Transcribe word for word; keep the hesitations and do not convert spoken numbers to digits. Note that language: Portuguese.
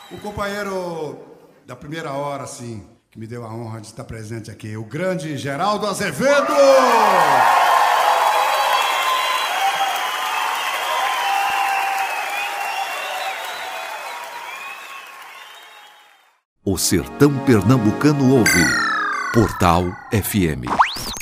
O companheiro da primeira hora, assim, que me deu a honra de estar presente aqui, o grande Geraldo Azevedo! O sertão pernambucano ouve Portal F M.